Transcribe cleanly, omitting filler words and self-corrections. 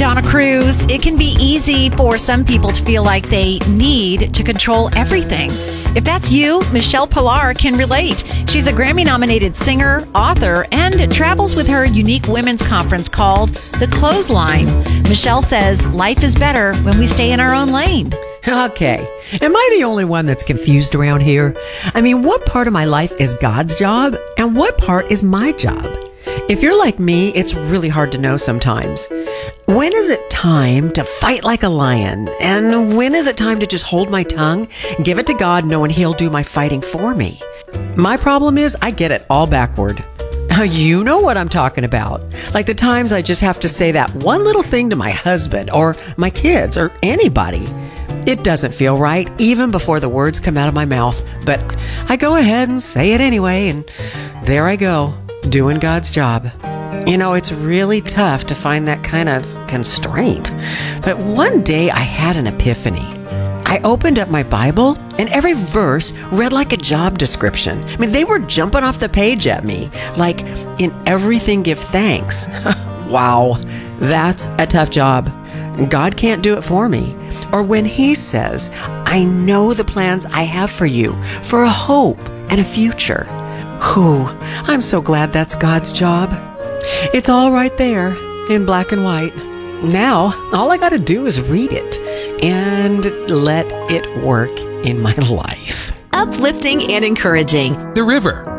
Donna Cruz. It can be easy for some people to feel like they need to control everything. If that's you, Michelle Pilar can relate. She's a Grammy-nominated singer, author, and travels with her unique women's conference called The Clothesline. Michelle says life is better when we stay in our own lane. Okay, am I the only one that's confused around here? I mean, what part of my life is God's job and what part is my job? If you're like me, it's really hard to know sometimes. When is it time to fight like a lion? And when is it time to just hold my tongue, give it to God, knowing He'll do my fighting for me? My problem is I get it all backward. You know what I'm talking about. Like the times I just have to say that one little thing to my husband or my kids or anybody. It doesn't feel right, even before the words come out of my mouth, but I go ahead and say it anyway, and there I go, doing God's job. You know, it's really tough to find that kind of constraint. But one day I had an epiphany. I opened up my Bible, and every verse read like a job description. I mean, they were jumping off the page at me, like, in everything give thanks. Wow, that's a tough job. God can't do it for me. Or when He says, I know the plans I have for you, for a hope and a future. Whew, I'm so glad that's God's job. It's all right there in black and white. Now, all I got to do is read it and let it work in my life. Uplifting and encouraging. The River,